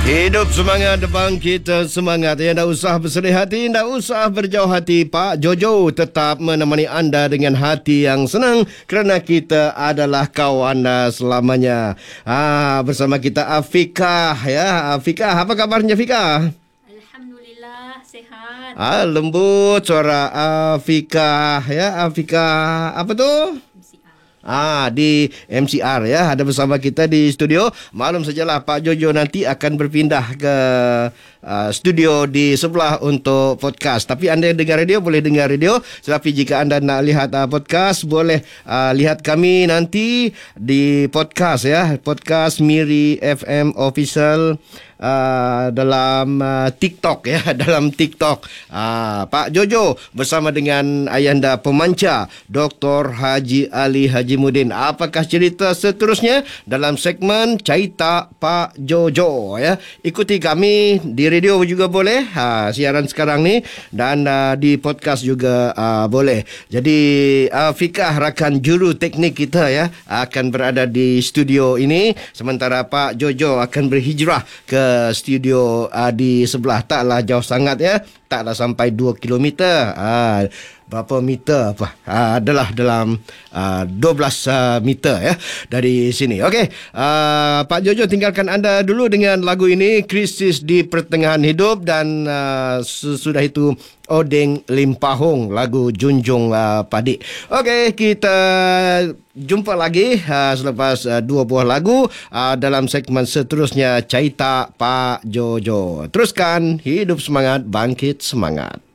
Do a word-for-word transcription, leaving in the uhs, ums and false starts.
Hidup semangat, bangkit semangat. Ya, tak usah bersedih hati, tak usah berjauh hati. Pak Jojo tetap menemani anda dengan hati yang senang kerana kita adalah kawan anda selamanya. Ah, bersama kita Afika. Ya, Afika, apa kabarnya Afika? Alhamdulillah, sihat. Ah, lembut suara Afika. Ya, Afika. Apa tu? Ah, di M C R ya, ada bersama kita di studio. Maklum sajalah Pak Jojo nanti akan berpindah ke uh, studio di sebelah untuk podcast. Tapi anda yang dengar radio boleh dengar radio. Tetapi jika anda nak lihat uh, podcast, boleh uh, lihat kami nanti di podcast ya, podcast Miri F M Official. Uh, dalam uh, TikTok ya, dalam TikTok uh, Pak Jojo bersama dengan ayahanda pemancar Doktor Haji Ali Haji Mudin. Apakah cerita seterusnya dalam segmen Cerita Pak Jojo ya. Ikuti kami di radio juga boleh, ha, siaran sekarang ni, dan uh, di podcast juga uh, boleh. Jadi uh, Fikah rakan juru teknik kita ya akan berada di studio ini, sementara Pak Jojo akan berhijrah ke studio uh, di sebelah. Taklah jauh sangat ya, taklah sampai dua kilometer. Ah, berapa meter apa? Ah, adalah dalam uh, dua belas uh, meter ya dari sini. Okey, uh, Pak Jojo tinggalkan anda dulu dengan lagu ini, Krisis di Pertengahan Hidup, dan uh, sesudah itu Odeng Limpahong, lagu Junjung uh, Padik. Okey, kita jumpa lagi uh, selepas uh, dua buah lagu uh, dalam segmen seterusnya Cerita Pak Jojo. Teruskan hidup semangat, bangkit semangat.